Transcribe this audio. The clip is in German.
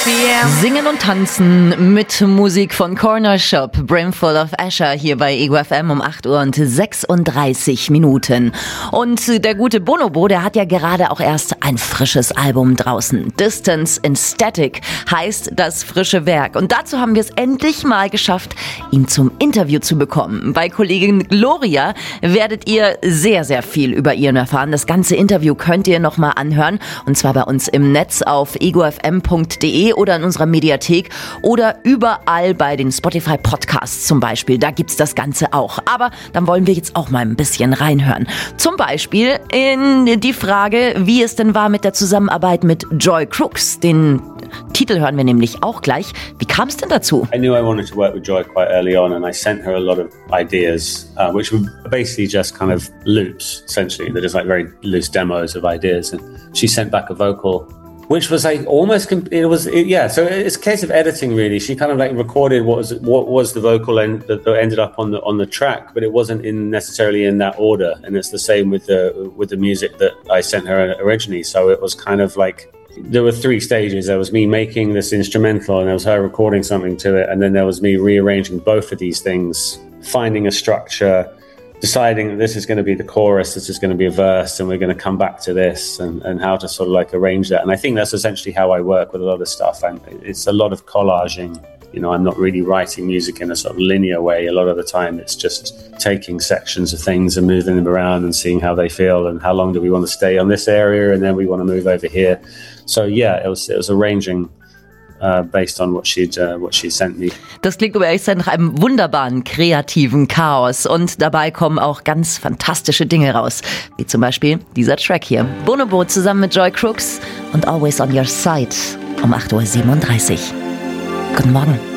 Singen und tanzen mit Musik von Corner Shop, Brimful of Asher hier bei Ego FM um 8 Uhr und 36 Minuten. Und der gute Bonobo, der hat ja gerade auch erst ein frisches Album draußen. Distance in Static heißt das frische Werk. Und dazu haben wir es endlich mal geschafft, ihn zum Interview zu bekommen. Bei Kollegin Gloria werdet ihr sehr, sehr viel über ihn erfahren. Das ganze Interview könnt ihr nochmal anhören. Und zwar bei uns im Netz auf egofm.de oder in unserer Mediathek oder überall bei den Spotify Podcasts zum Beispiel. Da gibt's das Ganze auch. Aber dann wollen wir jetzt auch mal ein bisschen reinhören. Zum Beispiel in die Frage, wie es denn war mit der Zusammenarbeit mit Joy Crooks. Den Titel hören wir nämlich auch gleich. Wie kam es denn dazu? I knew I wanted to work with Joy quite early on, and I sent her a lot of ideas, which were basically just kind of loops, essentially. They're just like very loose demos of ideas. And she sent back a vocal, which was like almost, so it's a case of editing really. She kind of like recorded what was the vocal that ended up on the track, but it wasn't necessarily in that order. And it's the same with the music that I sent her originally. So it was kind of like, there were 3 stages. There was me making this instrumental and there was her recording something to it. And then there was me rearranging both of these things, finding a structure, deciding that this is going to be the chorus, this is going to be a verse, and we're going to come back to this, and how to sort of like arrange that. And I think that's essentially how I work with a lot of stuff. And it's a lot of collaging. You know, I'm not really writing music in a sort of linear way. A lot of the time it's just taking sections of things and moving them around and seeing how they feel and how long do we want to stay on this area and then we want to move over here. So yeah, it was arranging based on what she sent me. Das klingt aber ehrlich gesagt nach einem wunderbaren, kreativen Chaos. Und dabei kommen auch ganz fantastische Dinge raus. Wie zum Beispiel dieser Track hier. Bonobo zusammen mit Joy Crooks und Always on Your Side um 8.37 Uhr. Guten Morgen.